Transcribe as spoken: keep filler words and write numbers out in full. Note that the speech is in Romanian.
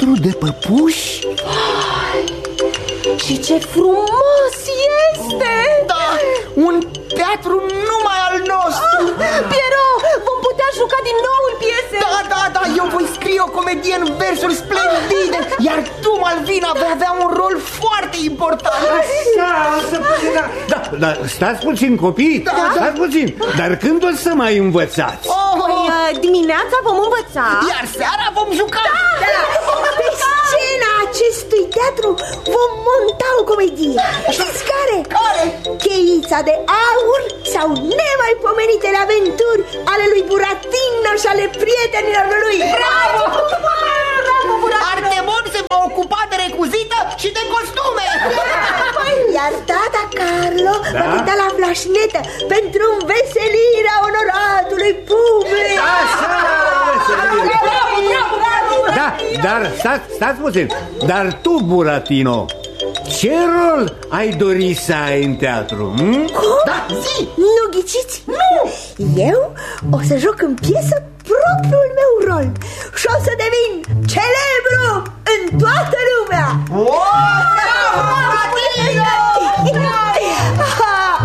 teatru de păpuși? Ai, și ce frumos este! Da, un teatru numai al nostru. ah, Pierrot, vom putea juca din nou în piese. Da, da, da, eu voi scrie o comedie în versuri splendide, iar tu, Malvina, vei avea un rol foarte important. Așa, o să puțin, da. Da, dar stați puțin, copii, da, stați da. puțin. Dar când o să mai învățați? Oh, păi, dimineața vom învăța, iar seara vom juca. Da, pe scena acestui teatru vom monta o comedie. Știți care? Care? Cheița de aur sau nemaipomenitele aventuri ale lui Buratino și ale prietenilor lui. Bravo! Bravo, Buratino! Artemon se va ocupa de recuzită și de costume. Iar tata Carlo da? va uita la flașnetă pentru înveselirea onoratului public. Așa! bravo, bravo, bravo, Da, dar stați, stați puțin. Dar tu, Buratino, ce rol ai dori să ai în teatru? Hm? Da, zi! Nu ghiciți? Nu! Eu o să joc în piesă propriul meu rol și o să devin celebru în toată lumea.